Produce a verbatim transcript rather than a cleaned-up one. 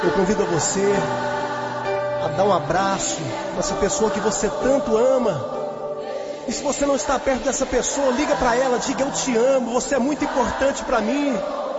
Eu convido você a dar um abraço nessa pessoa que você tanto ama. E se você não está perto dessa pessoa, liga para ela, diga: eu te amo, você é muito importante para mim.